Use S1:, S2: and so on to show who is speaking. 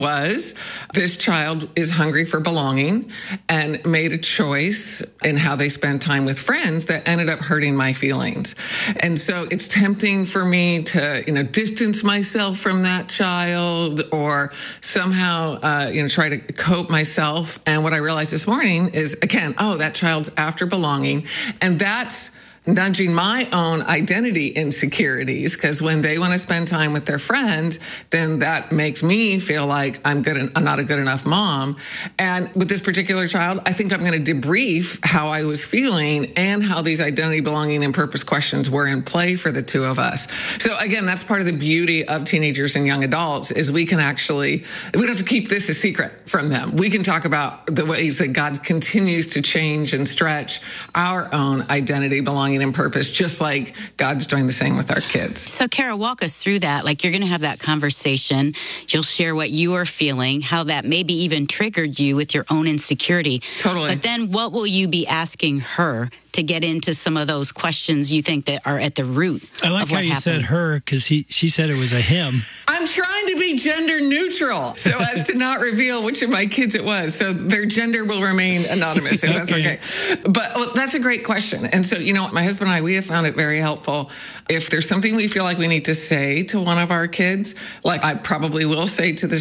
S1: was this child is hungry for belonging and made a choice in how they spend time with friends that ended up hurting my feelings. And so it's tempting for me to, distance myself from that child or somehow, try to cope myself. And what I realized this morning is, again, that child's after belonging. And that's nudging my own identity insecurities, because when they want to spend time with their friends, then that makes me feel like I'm not a good enough mom. And with this particular child, I think I'm going to debrief how I was feeling and how these identity, belonging, and purpose questions were in play for the two of us. So again, that's part of the beauty of teenagers and young adults is we don't have to keep this a secret from them. We can talk about the ways that God continues to change and stretch our own identity, belonging, and purpose, just like God's doing the same with our kids.
S2: So, Kara, walk us through that. Like, you're going to have that conversation. You'll share what you are feeling, how that maybe even triggered you with your own insecurity.
S1: Totally.
S2: But then what will you be asking her to get into some of those questions you think that are at the root
S3: I like
S2: of what
S3: how you
S2: happened?
S3: said her, because she said it was a him.
S1: I'm trying to be gender neutral so as to not reveal which of my kids it was. So their gender will remain anonymous, if that's okay. But that's a great question. And so, my husband and I, we have found it very helpful. If there's something we feel like we need to say to one of our kids, like I probably will say to this